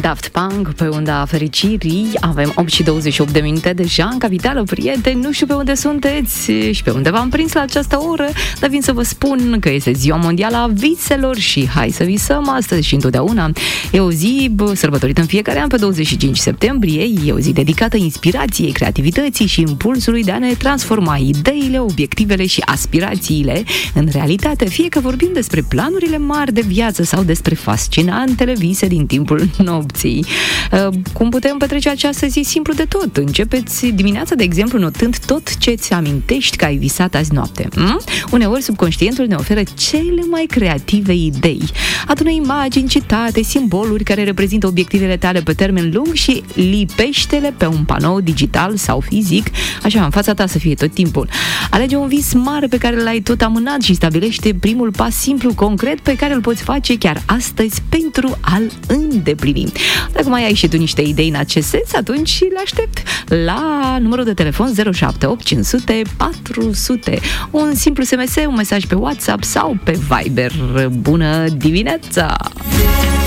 Daft Punk pe unda fericirii. Avem 8 și 28 de minute deja în capitală, prieteni. Nu știu pe unde sunteți și pe unde v-am prins la această oră, dar vin să vă spun că este Ziua Mondială a Viselor și hai să visăm astăzi și întotdeauna. E o zi sărbătorită în fiecare an pe 25 septembrie. E o zi dedicată inspirației, creativității și impulsului de a ne transforma ideile, obiectivele și aspirațiile în realitate, fie că vorbim despre planurile mari de viață sau despre fascinantele vise din timpul nopții. Cum putem petrece această zi? Simplu de tot. Începeți dimineața, de exemplu, notând tot ce îți amintești că ai visat azi noapte. Uneori subconștientul ne oferă cele mai creative idei. Adună imagini, citate, simboluri care reprezintă obiectivele tale pe termen lung și lipește-le pe un panou digital sau fizic, așa în fața ta să fie tot timpul. Alege un vis mare pe care l-ai tot amânat și stabilește primul pas simplu, concret, pe care îl poți face chiar astăzi pentru a-l îndeplini. Dacă mai ai și tu niște idei în acest sens, atunci le aștept la numărul de telefon 078 500 400. Un simplu SMS, un mesaj pe WhatsApp sau pe Viber. Bună dimineața!